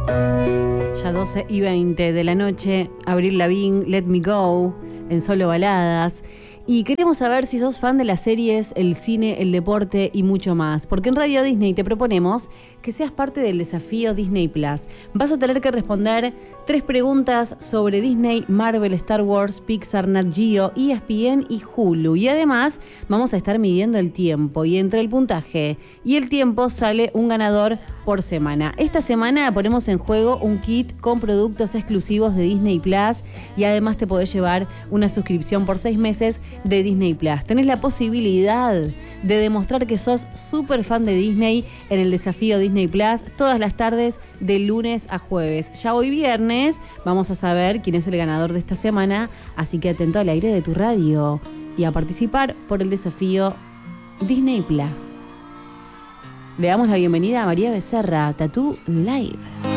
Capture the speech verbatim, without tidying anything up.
Ya doce y veinte de la noche, Avril Lavigne, Let Me Go, en Solo Baladas. Y queremos saber si sos fan de las series, el cine, el deporte y mucho más. Porque en Radio Disney te proponemos que seas parte del desafío Disney Plus. Vas a tener que responder tres preguntas sobre Disney, Marvel, Star Wars, Pixar, Nat Geo, E S P N y Hulu. Y además vamos a estar midiendo el tiempo. Y entre el puntaje y el tiempo sale un ganador por semana. Esta semana ponemos en juego un kit con productos exclusivos de Disney Plus. Y además te podés llevar una suscripción por seis meses de Disney Plus. Tenés la posibilidad de demostrar que sos súper fan de Disney en el desafío Disney Plus todas las tardes de lunes a jueves. Ya hoy viernes vamos a saber quién es el ganador de esta semana, así que atento al aire de tu radio y a participar por el desafío Disney Plus. Le damos la bienvenida a María Becerra, Tattoo Live.